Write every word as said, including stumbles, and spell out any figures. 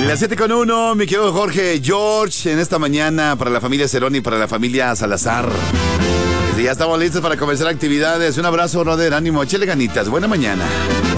Las siete con uno, mi querido Jorge George, en esta mañana para la familia Cerón y para la familia Salazar. Ya estamos listos para comenzar actividades. Un abrazo, brother, ánimo, échale ganitas, buena mañana.